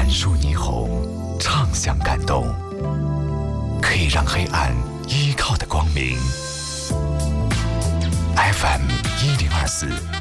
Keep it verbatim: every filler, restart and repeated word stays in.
树霓虹，唱响感动，可以让黑暗依靠的光明。F M 一零二四